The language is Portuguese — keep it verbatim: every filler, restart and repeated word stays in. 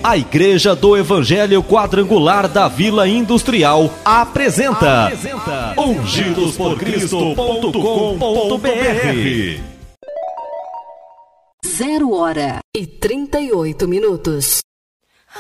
A Igreja do Evangelho Quadrangular da Vila Industrial apresenta, apresenta ungidos por cristo ponto com ponto br. Zero hora e trinta e oito minutos.